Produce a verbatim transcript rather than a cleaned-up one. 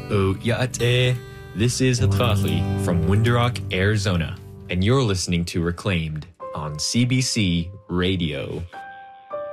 Oyate. This is Hatfathli from Window-Rock, Arizona, and you're listening to Reclaimed on C B C Radio.